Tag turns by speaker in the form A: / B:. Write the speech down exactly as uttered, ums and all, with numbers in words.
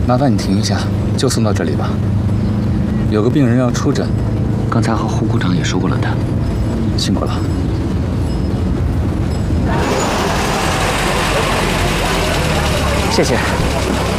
A: 麻烦你停一下，就送到这里吧。有个病人要出诊，
B: 刚才和胡股长也说过了的。
A: 辛苦了。
B: 谢谢。